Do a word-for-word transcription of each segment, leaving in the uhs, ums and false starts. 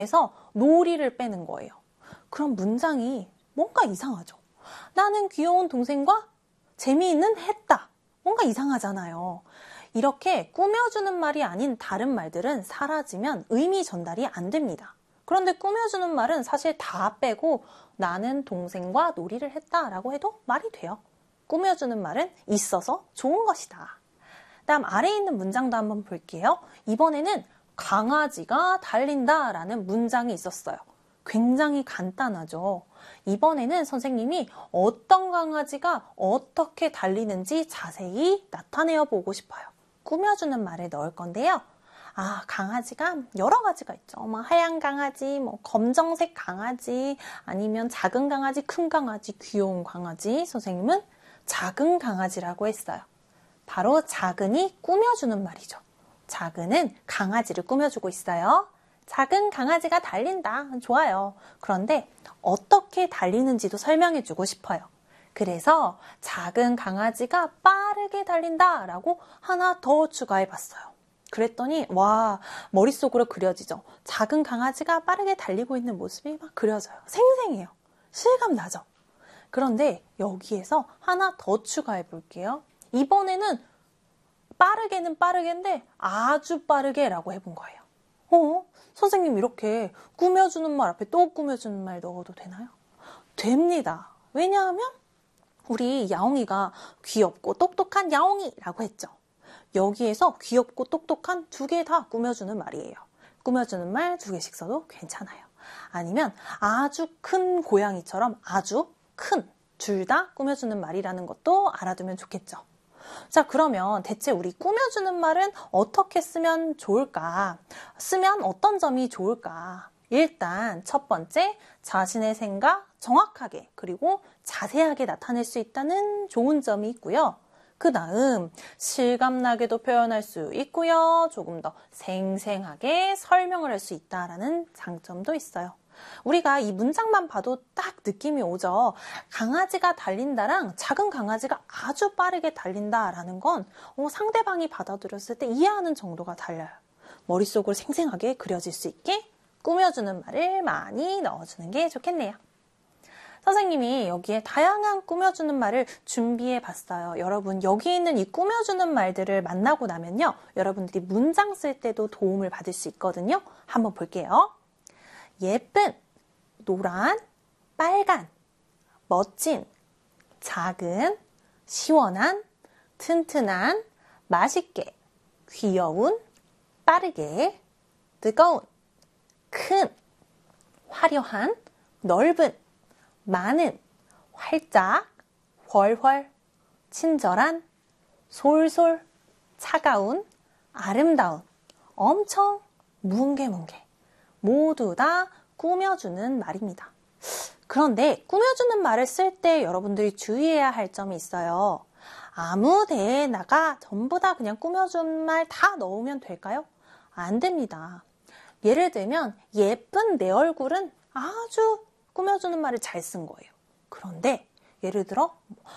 중에서 놀이를 빼는 거예요. 그럼 문장이 뭔가 이상하죠. 나는 귀여운 동생과 재미있는 했다. 뭔가 이상하잖아요. 이렇게 꾸며주는 말이 아닌 다른 말들은 사라지면 의미 전달이 안 됩니다. 그런데 꾸며주는 말은 사실 다 빼고 나는 동생과 놀이를 했다라고 해도 말이 돼요. 꾸며주는 말은 있어서 좋은 것이다. 다음 아래에 있는 문장도 한번 볼게요. 이번에는 강아지가 달린다라는 문장이 있었어요. 굉장히 간단하죠. 이번에는 선생님이 어떤 강아지가 어떻게 달리는지 자세히 나타내어 보고 싶어요. 꾸며주는 말을 넣을 건데요. 아, 강아지가 여러 가지가 있죠. 뭐 하얀 강아지, 뭐 검정색 강아지, 아니면 작은 강아지, 큰 강아지, 귀여운 강아지. 선생님은 작은 강아지라고 했어요. 바로 작은이 꾸며주는 말이죠. 작은은 강아지를 꾸며주고 있어요. 작은 강아지가 달린다. 좋아요. 그런데 어떻게 달리는지도 설명해주고 싶어요. 그래서 작은 강아지가 빠르게 달린다 라고 하나 더 추가해봤어요. 그랬더니 와, 머릿속으로 그려지죠. 작은 강아지가 빠르게 달리고 있는 모습이 막 그려져요. 생생해요. 실감 나죠. 그런데 여기에서 하나 더 추가해 볼게요. 이번에는 빠르게는 빠르게인데 아주 빠르게 라고 해본 거예요. 어? 선생님 이렇게 꾸며주는 말 앞에 또 꾸며주는 말 넣어도 되나요? 됩니다. 왜냐하면 우리 야옹이가 귀엽고 똑똑한 야옹이라고 했죠. 여기에서 귀엽고 똑똑한 두 개 다 꾸며주는 말이에요. 꾸며주는 말 두 개씩 써도 괜찮아요. 아니면 아주 큰 고양이처럼 아주 큰 둘 다 꾸며주는 말이라는 것도 알아두면 좋겠죠. 자, 그러면 대체 우리 꾸며주는 말은 어떻게 쓰면 좋을까? 쓰면 어떤 점이 좋을까? 일단 첫 번째, 자신의 생각 정확하게 그리고 자세하게 나타낼 수 있다는 좋은 점이 있고요. 그 다음 실감나게도 표현할 수 있고요. 조금 더 생생하게 설명을 할 수 있다는 장점도 있어요. 우리가 이 문장만 봐도 딱 느낌이 오죠. 강아지가 달린다랑 작은 강아지가 아주 빠르게 달린다라는 건 어, 상대방이 받아들였을 때 이해하는 정도가 달라요. 머릿속으로 생생하게 그려질 수 있게 꾸며주는 말을 많이 넣어주는 게 좋겠네요. 선생님이 여기에 다양한 꾸며주는 말을 준비해 봤어요. 여러분 여기 있는 이 꾸며주는 말들을 만나고 나면요. 여러분들이 문장 쓸 때도 도움을 받을 수 있거든요. 한번 볼게요. 예쁜, 노란, 빨간, 멋진, 작은, 시원한, 튼튼한, 맛있게, 귀여운, 빠르게, 뜨거운, 큰, 화려한, 넓은, 많은, 활짝, 훨훨, 친절한, 솔솔, 차가운, 아름다운, 엄청, 뭉게뭉게 모두 다 꾸며주는 말입니다. 그런데 꾸며주는 말을 쓸 때 여러분들이 주의해야 할 점이 있어요. 아무 데에다가 전부 다 그냥 꾸며준 말 다 넣으면 될까요? 안 됩니다. 예를 들면 예쁜 내 얼굴은 아주 꾸며주는 말을 잘 쓴 거예요. 그런데 예를 들어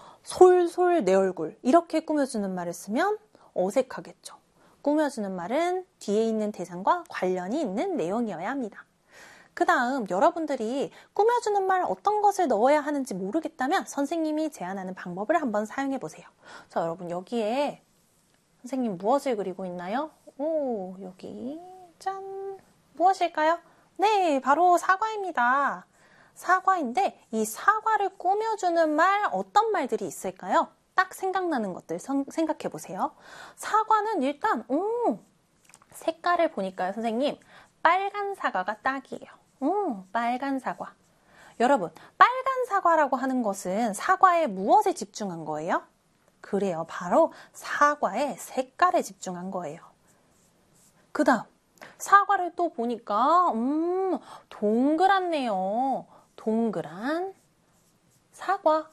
솔솔 내 얼굴 이렇게 꾸며주는 말을 쓰면 어색하겠죠. 꾸며주는 말은 뒤에 있는 대상과 관련이 있는 내용이어야 합니다. 그 다음 여러분들이 꾸며주는 말 어떤 것을 넣어야 하는지 모르겠다면 선생님이 제안하는 방법을 한번 사용해 보세요. 자, 여러분 여기에 선생님 무엇을 그리고 있나요? 오, 여기 짠! 무엇일까요? 네, 바로 사과입니다. 사과인데 이 사과를 꾸며주는 말 어떤 말들이 있을까요? 딱 생각나는 것들 생각해 보세요. 사과는 일단 음, 색깔을 보니까요, 선생님. 빨간 사과가 딱이에요. 음, 빨간 사과. 여러분, 빨간 사과라고 하는 것은 사과에 무엇에 집중한 거예요? 그래요. 바로 사과의 색깔에 집중한 거예요. 그 다음, 사과를 또 보니까 음, 동그랗네요. 동그란 사과.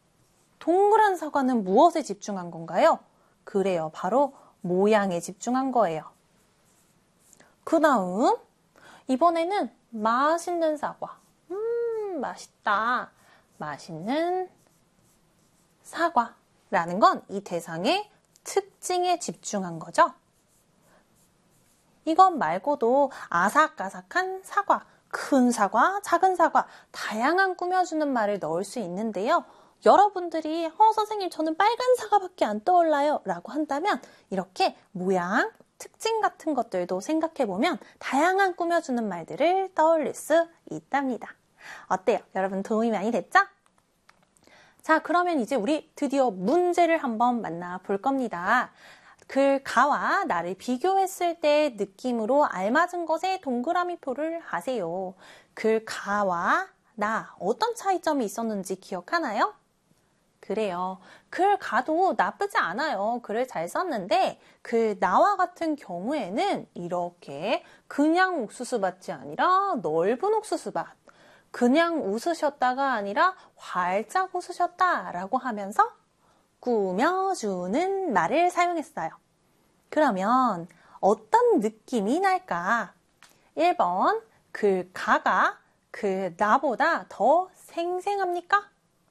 동그란 사과는 무엇에 집중한 건가요? 그래요. 바로 모양에 집중한 거예요. 그 다음 이번에는 맛있는 사과. 음, 맛있다. 맛있는 사과라는 건 이 대상의 특징에 집중한 거죠. 이것 말고도 아삭아삭한 사과, 큰 사과, 작은 사과, 다양한 꾸며주는 말을 넣을 수 있는데요. 여러분들이 어 선생님 저는 빨간 사과밖에 안 떠올라요 라고 한다면 이렇게 모양, 특징 같은 것들도 생각해보면 다양한 꾸며주는 말들을 떠올릴 수 있답니다. 어때요? 여러분 도움이 많이 됐죠? 자, 그러면 이제 우리 드디어 문제를 한번 만나볼 겁니다. 글 가와 나를 비교했을 때 느낌으로 알맞은 것에 동그라미표를 하세요. 글 가와 나 어떤 차이점이 있었는지 기억하나요? 그래요. 글 가도 나쁘지 않아요. 글을 잘 썼는데 글 나와 같은 경우에는 이렇게 그냥 옥수수밭이 아니라 넓은 옥수수밭, 그냥 웃으셨다가 아니라 활짝 웃으셨다 라고 하면서 꾸며주는 말을 사용했어요. 그러면 어떤 느낌이 날까? 일 번, 그 가가 그 나보다 더 생생합니까?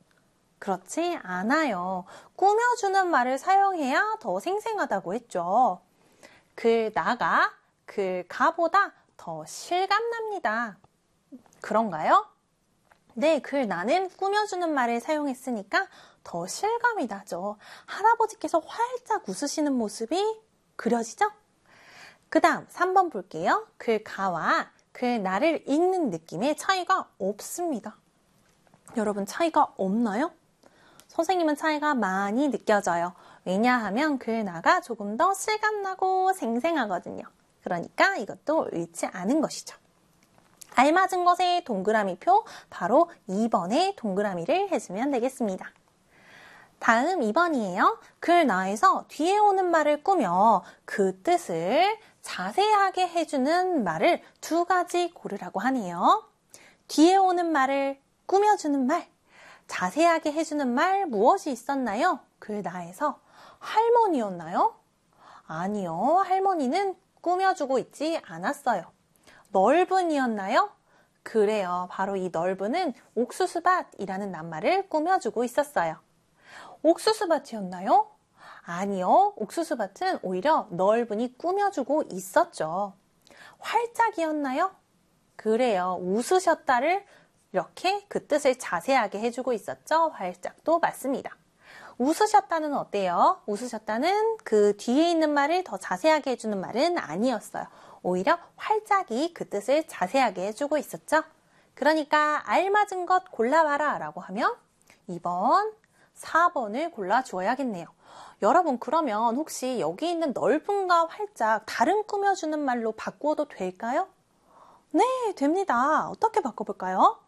그렇지 않아요. 꾸며주는 말을 사용해야 더 생생하다고 했죠. 그 나가 그 가보다 더 실감납니다. 그런가요? 네, 그 나는 꾸며주는 말을 사용했으니까 더 실감이 나죠. 할아버지께서 활짝 웃으시는 모습이 그려지죠? 그 다음 삼 번 볼게요. 그 가와 그 나를 읽는 느낌의 차이가 없습니다. 여러분 차이가 없나요? 선생님은 차이가 많이 느껴져요. 왜냐하면 그 나가 조금 더 실감나고 생생하거든요. 그러니까 이것도 옳지 않은 것이죠. 알맞은 것의 동그라미표 바로 이 번의 동그라미를 해주면 되겠습니다. 다음 이 번이에요. 글 나에서 뒤에 오는 말을 꾸며 그 뜻을 자세하게 해주는 말을 두 가지 고르라고 하네요. 뒤에 오는 말을 꾸며주는 말, 자세하게 해주는 말 무엇이 있었나요? 글 나에서 할머니였나요? 아니요. 할머니는 꾸며주고 있지 않았어요. 넓은이었나요? 그래요. 바로 이 넓은은 옥수수밭이라는 낱말을 꾸며주고 있었어요. 옥수수밭이었나요? 아니요. 옥수수밭은 오히려 넓은이 꾸며주고 있었죠. 활짝이었나요? 그래요. 웃으셨다를 이렇게 그 뜻을 자세하게 해주고 있었죠. 활짝도 맞습니다. 웃으셨다는 어때요? 웃으셨다는 그 뒤에 있는 말을 더 자세하게 해주는 말은 아니었어요. 오히려 활짝이 그 뜻을 자세하게 해주고 있었죠. 그러니까 알맞은 것 골라와라 라고 하면 이 번, 사 번을 골라주어야겠네요. 여러분 그러면 혹시 여기 있는 넓은과 활짝 다른 꾸며주는 말로 바꾸어도 될까요? 네, 됩니다. 어떻게 바꿔볼까요?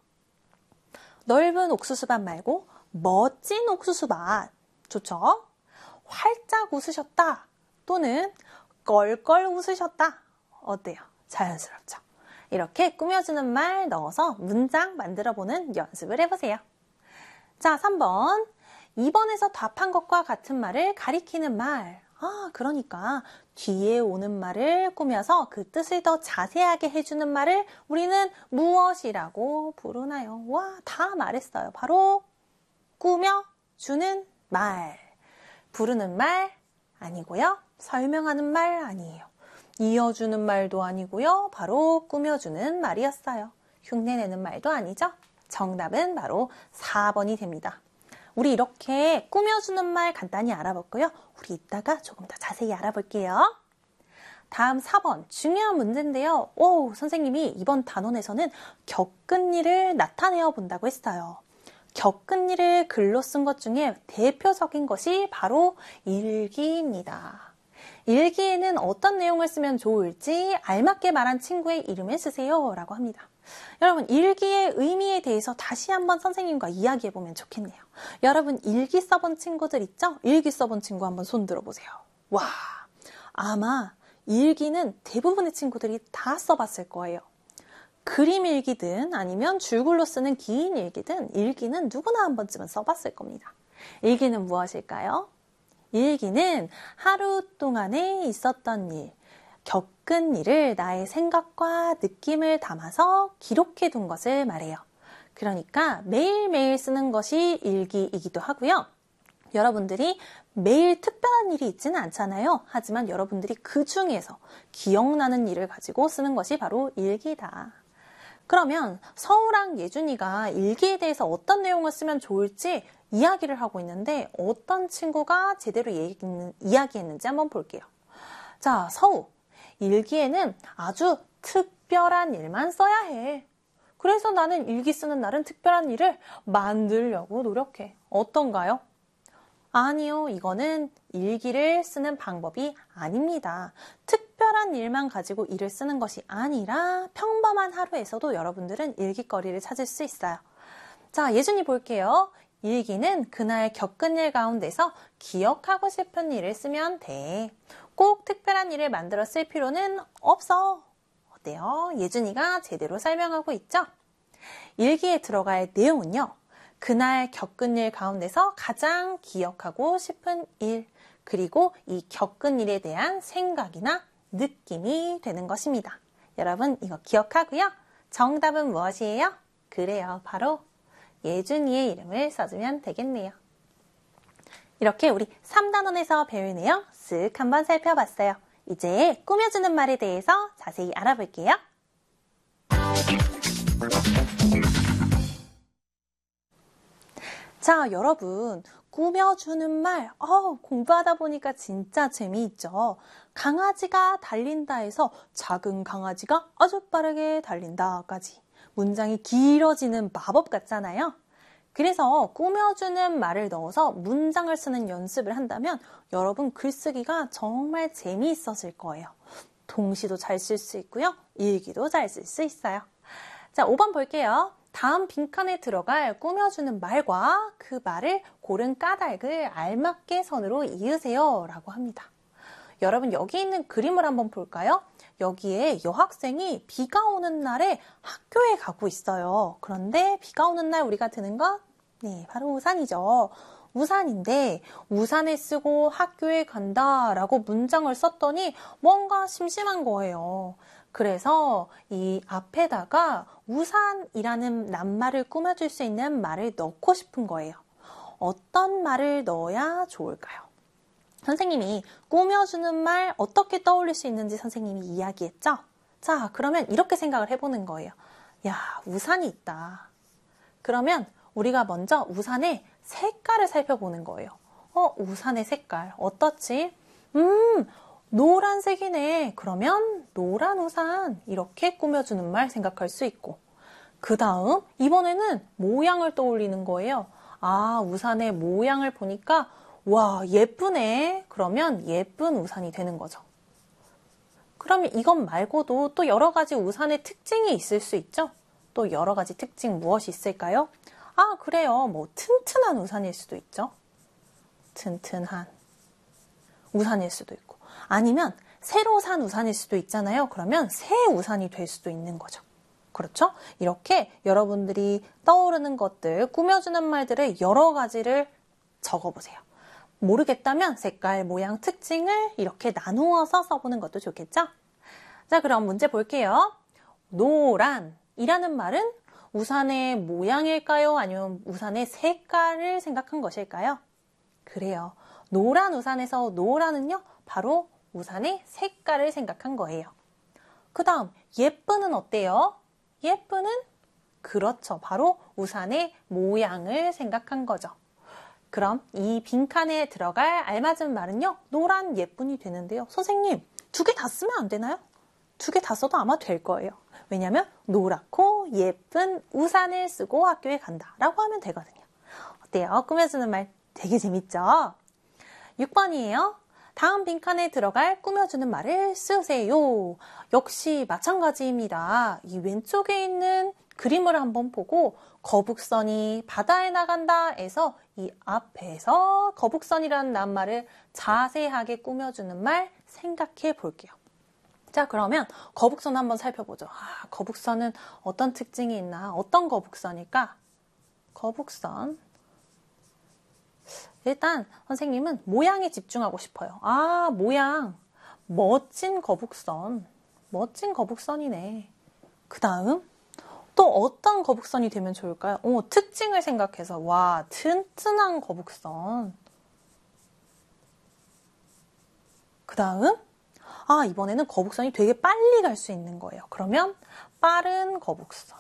넓은 옥수수밭 말고 멋진 옥수수밭. 좋죠? 활짝 웃으셨다 또는 껄껄 웃으셨다. 어때요? 자연스럽죠? 이렇게 꾸며주는 말 넣어서 문장 만들어보는 연습을 해보세요. 자, 삼 번. 이 번에서 답한 것과 같은 말을 가리키는 말. 아, 그러니까 뒤에 오는 말을 꾸며서 그 뜻을 더 자세하게 해주는 말을 우리는 무엇이라고 부르나요? 와, 다 말했어요. 바로 꾸며주는 말. 부르는 말 아니고요. 설명하는 말 아니에요. 이어주는 말도 아니고요. 바로 꾸며주는 말이었어요. 흉내내는 말도 아니죠. 정답은 바로 사 번이 됩니다. 우리 이렇게 꾸며주는 말 간단히 알아봤고요. 우리 이따가 조금 더 자세히 알아볼게요. 다음 사 번 중요한 문제인데요. 오, 선생님이 이번 단원에서는 겪은 일을 나타내어 본다고 했어요. 겪은 일을 글로 쓴 것 중에 대표적인 것이 바로 일기입니다. 일기에는 어떤 내용을 쓰면 좋을지 알맞게 말한 친구의 이름을 쓰세요 라고 합니다. 여러분 일기의 의미에 대해서 다시 한번 선생님과 이야기해보면 좋겠네요. 여러분 일기 써본 친구들 있죠? 일기 써본 친구 한번 손 들어보세요. 와, 아마 일기는 대부분의 친구들이 다 써봤을 거예요. 그림 일기든 아니면 줄글로 쓰는 긴 일기든 일기는 누구나 한 번쯤은 써봤을 겁니다. 일기는 무엇일까요? 일기는 하루 동안에 있었던 일, 겪은 일을 나의 생각과 느낌을 담아서 기록해 둔 것을 말해요. 그러니까 매일매일 쓰는 것이 일기이기도 하고요. 여러분들이 매일 특별한 일이 있지는 않잖아요. 하지만 여러분들이 그 중에서 기억나는 일을 가지고 쓰는 것이 바로 일기다. 그러면 서우랑 예준이가 일기에 대해서 어떤 내용을 쓰면 좋을지 이야기를 하고 있는데 어떤 친구가 제대로 이야기했는지 한번 볼게요. 자, 서우. 일기에는 아주 특별한 일만 써야 해. 그래서 나는 일기 쓰는 날은 특별한 일을 만들려고 노력해. 어떤가요? 아니요, 이거는 일기를 쓰는 방법이 아닙니다. 특별한 일만 가지고 일을 쓰는 것이 아니라 평범한 하루에서도 여러분들은 일기거리를 찾을 수 있어요. 자, 예준이 볼게요. 일기는 그날 겪은 일 가운데서 기억하고 싶은 일을 쓰면 돼. 꼭 특별한 일을 만들어 쓸 필요는 없어. 어때요? 예준이가 제대로 설명하고 있죠? 일기에 들어갈 내용은요. 그날 겪은 일 가운데서 가장 기억하고 싶은 일, 그리고 이 겪은 일에 대한 생각이나 느낌이 되는 것입니다. 여러분 이거 기억하고요. 정답은 무엇이에요? 그래요. 바로 예준이의 이름을 써주면 되겠네요. 이렇게 우리 삼 단원에서 배울 내용 쓱 한번 살펴봤어요. 이제 꾸며주는 말에 대해서 자세히 알아볼게요. 자, 여러분, 꾸며주는 말, 어, 공부하다 보니까 진짜 재미있죠. 강아지가 달린다 해서 작은 강아지가 아주 빠르게 달린다까지 문장이 길어지는 마법 같잖아요. 그래서 꾸며주는 말을 넣어서 문장을 쓰는 연습을 한다면 여러분 글쓰기가 정말 재미있어질 거예요. 동시도 잘 쓸 수 있고요. 일기도 잘 쓸 수 있어요. 자, 오 번 볼게요. 다음 빈칸에 들어갈 꾸며주는 말과 그 말을 고른 까닭을 알맞게 선으로 이으세요 라고 합니다. 여러분 여기 있는 그림을 한번 볼까요? 여기에 여학생이 비가 오는 날에 학교에 가고 있어요. 그런데 비가 오는 날 우리가 드는 것? 네, 바로 우산이죠. 우산인데 우산을 쓰고 학교에 간다라고 문장을 썼더니 뭔가 심심한 거예요. 그래서 이 앞에다가 우산이라는 낱말을 꾸며줄 수 있는 말을 넣고 싶은 거예요. 어떤 말을 넣어야 좋을까요? 선생님이 꾸며주는 말 어떻게 떠올릴 수 있는지 선생님이 이야기했죠? 자, 그러면 이렇게 생각을 해보는 거예요. 야, 우산이 있다. 그러면 우리가 먼저 우산의 색깔을 살펴보는 거예요. 어, 우산의 색깔 어떻지? 음, 노란색이네. 그러면 노란 우산 이렇게 꾸며주는 말 생각할 수 있고 그 다음 이번에는 모양을 떠올리는 거예요. 아, 우산의 모양을 보니까 와, 예쁘네. 그러면 예쁜 우산이 되는 거죠. 그러면 이것 말고도 또 여러 가지 우산의 특징이 있을 수 있죠? 또 여러 가지 특징 무엇이 있을까요? 아, 그래요. 뭐 튼튼한 우산일 수도 있죠. 튼튼한 우산일 수도 있고 아니면 새로 산 우산일 수도 있잖아요. 그러면 새 우산이 될 수도 있는 거죠. 그렇죠? 이렇게 여러분들이 떠오르는 것들, 꾸며주는 말들을 여러 가지를 적어보세요. 모르겠다면 색깔, 모양, 특징을 이렇게 나누어서 써보는 것도 좋겠죠? 자, 그럼 문제 볼게요. 노란이라는 말은 우산의 모양일까요? 아니면 우산의 색깔을 생각한 것일까요? 그래요. 노란 우산에서 노란은요, 바로 우산의 색깔을 생각한 거예요. 그 다음, 예쁘는 어때요? 예쁘는? 그렇죠. 바로 우산의 모양을 생각한 거죠. 그럼 이 빈칸에 들어갈 알맞은 말은요, 노란 예쁜이 되는데요. 선생님, 두 개 다 쓰면 안 되나요? 두 개 다 써도 아마 될 거예요. 왜냐면 노랗고 예쁜 우산을 쓰고 학교에 간다 라고 하면 되거든요. 어때요? 꾸며주는 말 되게 재밌죠? 육 번이에요. 다음 빈칸에 들어갈 꾸며주는 말을 쓰세요. 역시 마찬가지입니다. 이 왼쪽에 있는 그림을 한번 보고 거북선이 바다에 나간다 해서 이 앞에서 거북선이라는 낱말을 자세하게 꾸며주는 말 생각해 볼게요. 자, 그러면 거북선 한번 살펴보죠. 아, 거북선은 어떤 특징이 있나? 어떤 거북선일까? 거북선. 일단 선생님은 모양에 집중하고 싶어요. 아, 모양. 멋진 거북선. 멋진 거북선이네. 그 다음 또 어떤 거북선이 되면 좋을까요? 오, 특징을 생각해서 와, 튼튼한 거북선. 그 다음, 아, 이번에는 거북선이 되게 빨리 갈 수 있는 거예요. 그러면 빠른 거북선.